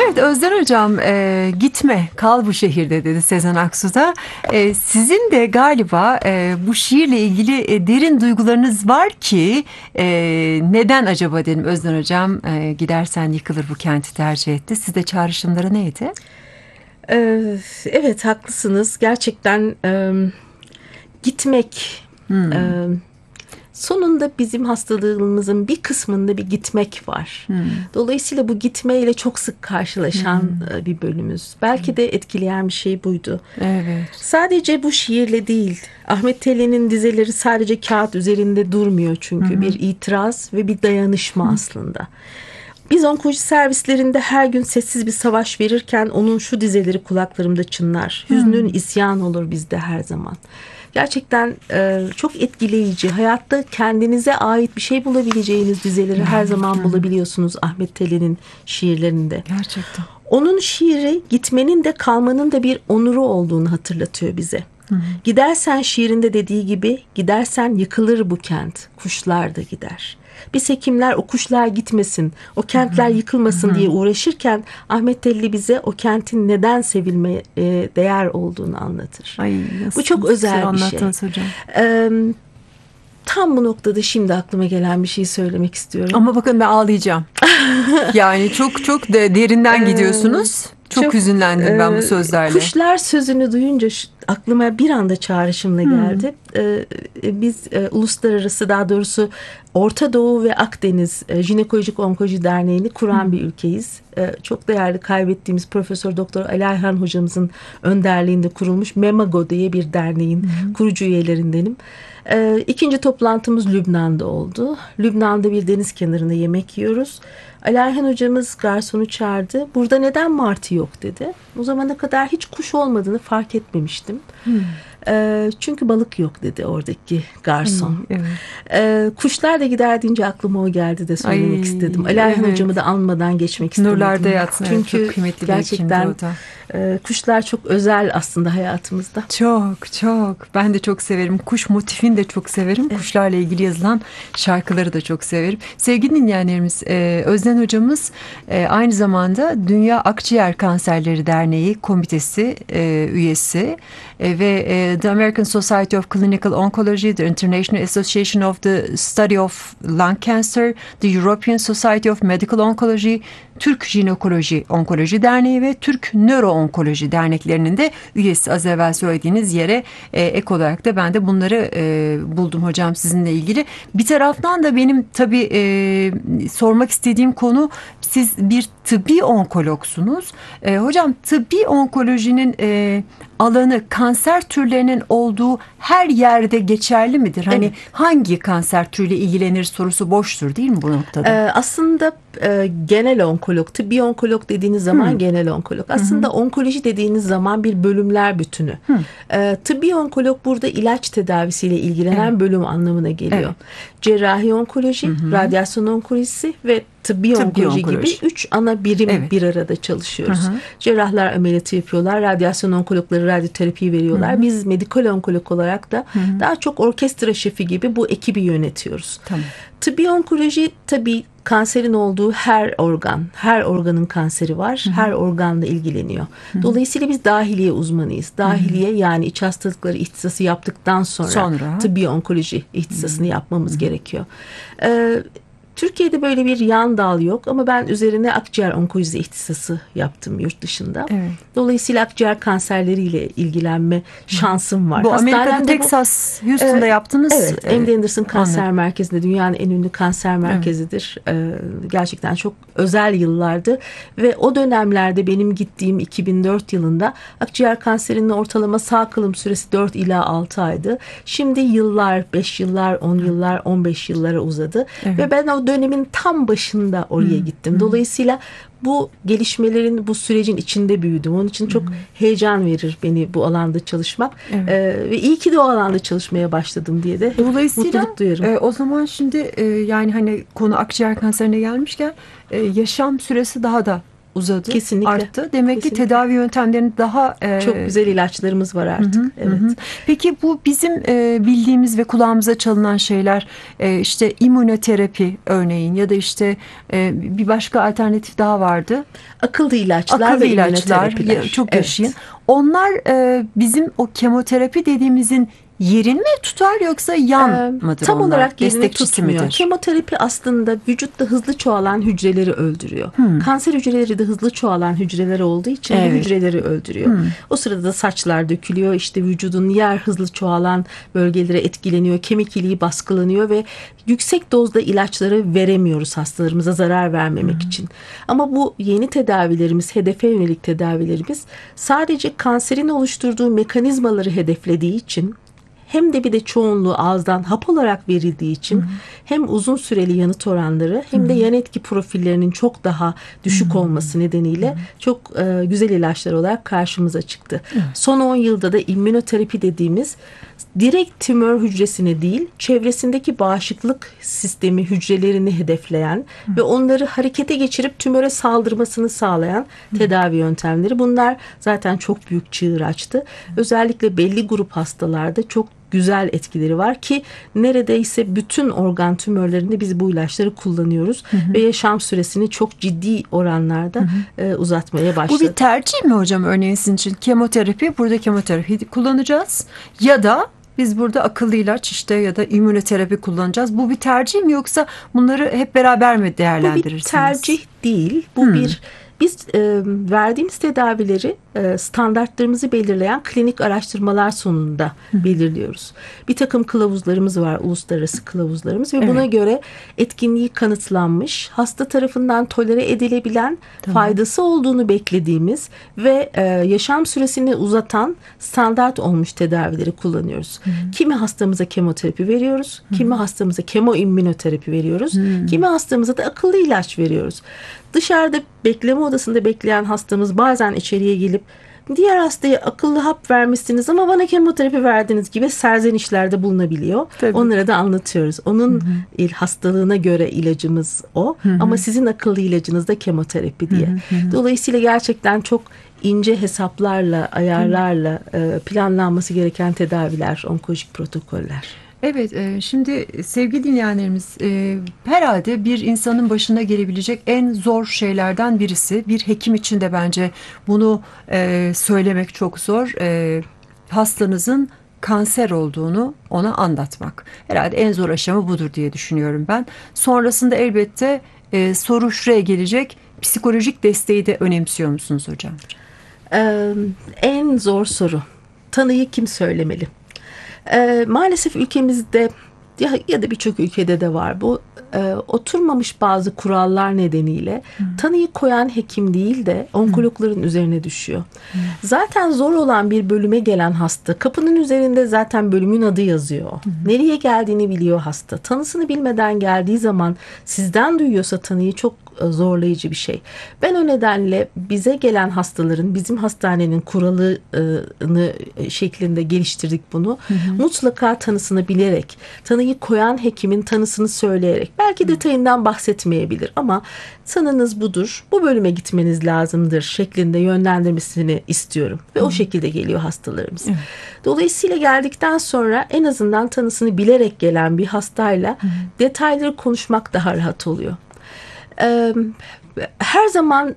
Evet Özden Hocam, gitme kal bu şehirde dedi Sezen Aksu da. Sizin de galiba bu şiirle ilgili derin duygularınız var ki neden acaba dedim Özden Hocam, gidersen yıkılır bu kenti tercih etti. Sizde çağrışımları neydi? Evet, haklısınız. Gerçekten gitmek, e, sonunda bizim hastalığımızın bir kısmında bir gitmek var. Dolayısıyla bu gitmeyle çok sık karşılaşan bir bölümümüz. Belki de etkileyen bir şey buydu. Evet. Sadece bu şiirle değil, Ahmet Telin'in dizeleri sadece kağıt üzerinde durmuyor çünkü. Bir itiraz ve bir dayanışma aslında. Biz onkoloji servislerinde her gün sessiz bir savaş verirken onun şu dizeleri kulaklarımda çınlar. Hüznün isyan olur bizde her zaman. Gerçekten çok etkileyici. Hayatta kendinize ait bir şey bulabileceğiniz dizeleri her zaman bulabiliyorsunuz Ahmet Telin'in şiirlerinde. Gerçekten. Onun şiiri gitmenin de kalmanın da bir onuru olduğunu hatırlatıyor bize. Gidersen şiirinde dediği gibi gidersen yıkılır bu kent. Kuşlar da gider. Biz hekimler o kuşlar gitmesin, o kentler yıkılmasın diye uğraşırken Ahmet Telli bize o kentin neden sevilmeye değer olduğunu anlatır. Ay, bu çok özel bir şey. Hocam. Tam bu noktada şimdi aklıma gelen bir şey söylemek istiyorum. Ama bakın ben ağlayacağım. Yani çok derinden gidiyorsunuz. Çok hüzünlendim ben bu sözlerle. Kuşlar sözünü duyunca aklıma bir anda çağrışımla geldi. Biz uluslararası, daha doğrusu Orta Doğu ve Akdeniz Jinekolojik Onkoloji Derneği'ni kuran bir ülkeyiz. Çok değerli kaybettiğimiz Profesör Doktor Ali Ayhan hocamızın önderliğinde kurulmuş MEMAGO diye bir derneğin kurucu üyelerindenim. İkinci toplantımız Lübnan'da oldu. Lübnan'da bir deniz kenarında yemek yiyoruz. Ali Ayhan hocamız garsonu çağırdı. Burada neden martı yok dedi. O zamana kadar hiç kuş olmadığını fark etmemiştim. Çünkü balık yok dedi oradaki garson. Kuşlar da gider deyince aklıma o geldi de söylemek istedim. Ali Ayhan hocamı da anmadan geçmek istemedim. Nurlarda yatsın. Çünkü çok kıymetli gerçekten kuşlar çok özel aslında hayatımızda. Çok. Ben de çok severim. Kuş motifini de çok severim. Kuşlarla ilgili yazılan şarkıları da çok severim. Sevgili dinleyenlerimiz, Özden hocamız aynı zamanda Dünya Akciğer Kanserleri Derneği komitesi üyesi ve The American Society of Clinical Oncology, the International Association of the Study of Lung Cancer, the European Society of Medical Oncology, Türk Jinekoloji Onkoloji Derneği ve Türk Nöro-Onkoloji Derneklerinin de üyesi. Az evvel söylediğiniz yere ek olarak da ben de bunları buldum hocam sizinle ilgili. Bir taraftan da benim tabii sormak istediğim konu, siz bir tıbbi onkologsunuz. Hocam tıbbi onkolojinin alanı kanser türlerinin olduğu her yerde geçerli midir? Hani hangi kanser türüyle ilgilenir sorusu boştur değil mi bu noktada? Aslında genel onkolog, tıbbi onkolog dediğiniz zaman genel onkolog. Aslında onkoloji dediğiniz zaman bir bölümler bütünü. Tıbbi onkolog burada ilaç tedavisiyle ilgilenen bölüm anlamına geliyor. Cerrahi onkoloji, radyasyon onkolojisi ve tıbbi onkoloji gibi 3 ana birim bir arada çalışıyoruz. Cerrahlar ameliyatı yapıyorlar, radyasyon onkologları radyoterapi veriyorlar. Biz medikal onkolog olarak da daha çok orkestra şefi gibi bu ekibi yönetiyoruz. Tamam. Tıbbi onkoloji tabii kanserin olduğu her organın kanseri var. Her organla ilgileniyor. Dolayısıyla biz dahiliye uzmanıyız. Dahiliye yani iç hastalıkları ihtisası yaptıktan sonra tıbbi onkoloji ihtisasını yapmamız gerekiyor. Türkiye'de böyle bir yan dal yok ama ben üzerine akciğer onkolojisi ihtisası yaptım yurt dışında. Dolayısıyla akciğer kanserleriyle ilgilenme şansım var. Bu Amerika'da Texas, Houston'da yaptınız. Evet, MD Anderson Kanser Merkezi'nde dünyanın en ünlü kanser merkezidir. Gerçekten çok özel yıllardı ve o dönemlerde benim gittiğim 2004 yılında akciğer kanserinin ortalama sağ kalım süresi 4 ila 6 aydı. Şimdi yıllar, 5 yıllar, 10 yıllar, 15 yıllara uzadı ve ben o dönemin tam başında oraya gittim. Dolayısıyla bu gelişmelerin, bu sürecin içinde büyüdüm. Onun için çok heyecan verir beni bu alanda çalışmak. Ve iyi ki de o alanda çalışmaya başladım diye de mutluluk duyarım. O zaman şimdi yani hani konu akciğer kanserine gelmişken yaşam süresi daha da uzadı, Kesinlikle. arttı. Demek ki Kesinlikle. tedavi yöntemlerini daha Çok güzel ilaçlarımız var artık. Evet. Peki bu bizim bildiğimiz ve kulağımıza çalınan şeyler, işte immünoterapi örneğin ya da işte bir başka alternatif daha vardı. Akıllı ilaçlar Akıllı ve ilaçlar immünoterapiler. çok Evet. yaşayın. Onlar bizim o kemoterapi dediğimizin yerini mi tutar yoksa yan mıdır Tam onlar? olarak yerini Destekçisi tutmuyor. midir? Kemoterapi aslında vücutta hızlı çoğalan hücreleri öldürüyor. Kanser hücreleri de hızlı çoğalan hücreler olduğu için bu Evet. hücreleri öldürüyor. O sırada da saçlar dökülüyor. İşte vücudun diğer hızlı çoğalan bölgelere etkileniyor. Kemik iliği baskılanıyor ve yüksek dozda ilaçları veremiyoruz hastalarımıza zarar vermemek için. Ama bu yeni tedavilerimiz, hedefe yönelik tedavilerimiz sadece kanserin oluşturduğu mekanizmaları hedeflediği için hem de bir de çoğunluğu ağızdan hap olarak verildiği için hem uzun süreli yanıt oranları hem de yan etki profillerinin çok daha düşük olması nedeniyle çok güzel ilaçlar olarak karşımıza çıktı. Son 10 yılda da immünoterapi dediğimiz direkt tümör hücresine değil, çevresindeki bağışıklık sistemi hücrelerini hedefleyen ve onları harekete geçirip tümöre saldırmasını sağlayan tedavi yöntemleri. Bunlar zaten çok büyük çığır açtı. Özellikle belli grup hastalarda çok güzel etkileri var ki neredeyse bütün organ tümörlerinde biz bu ilaçları kullanıyoruz ve yaşam süresini çok ciddi oranlarda uzatmaya başladı. Bu bir tercih mi hocam örneğin sizin için? Burada kemoterapi kullanacağız ya da biz burada akıllı ilaç işte ya da immünoterapi kullanacağız. Bu bir tercih mi yoksa bunları hep beraber mi değerlendirirsiniz? Bu bir tercih değil. Biz verdiğimiz tedavileri standartlarımızı belirleyen klinik araştırmalar sonunda belirliyoruz. Bir takım kılavuzlarımız var, uluslararası kılavuzlarımız ve buna göre etkinliği kanıtlanmış, hasta tarafından tolere edilebilen, faydası olduğunu beklediğimiz ve yaşam süresini uzatan standart olmuş tedavileri kullanıyoruz. Kimi hastamıza kemoterapi veriyoruz, kimi hastamıza kemoimmünoterapi veriyoruz, kimi hastamıza da akıllı ilaç veriyoruz. Dışarıda bekleme odasında bekleyen hastamız bazen içeriye gelip diğer hastaya akıllı hap vermişsiniz ama bana kemoterapi verdiniz gibi serzenişlerde bulunabiliyor. Tabii. Onlara da anlatıyoruz. Onun hastalığına göre ilacımız o ama sizin akıllı ilacınız da kemoterapi diye. Dolayısıyla gerçekten çok ince hesaplarla, ayarlarla planlanması gereken tedaviler, onkolojik protokoller. Evet, şimdi sevgili dinleyenlerimiz herhalde bir insanın başına gelebilecek en zor şeylerden birisi. Bir hekim için de bence bunu söylemek çok zor. Hastanızın kanser olduğunu ona anlatmak. Herhalde en zor aşama budur diye düşünüyorum ben. Sonrasında elbette soru şuraya gelecek. Psikolojik desteği de önemsiyor musunuz hocam? En zor soru. Tanıyı kim söylemeli? Maalesef ülkemizde ya da birçok ülkede de var bu oturmamış bazı kurallar nedeniyle tanıyı koyan hekim değil de onkologların üzerine düşüyor. Zaten zor olan bir bölüme gelen hasta kapının üzerinde zaten bölümün adı yazıyor. Nereye geldiğini biliyor hasta. Tanısını bilmeden geldiği zaman sizden duyuyorsa tanıyı çok zorlayıcı bir şey. Ben o nedenle bize gelen hastaların bizim hastanenin kuralını şeklinde geliştirdik bunu. Mutlaka tanısını bilerek, tanıyı koyan hekimin tanısını söyleyerek, belki detayından bahsetmeyebilir ama tanınız budur, bu bölüme gitmeniz lazımdır şeklinde yönlendirmesini istiyorum. Ve o şekilde geliyor hastalarımız. Dolayısıyla geldikten sonra en azından tanısını bilerek gelen bir hastayla detayları konuşmak daha rahat oluyor. Her zaman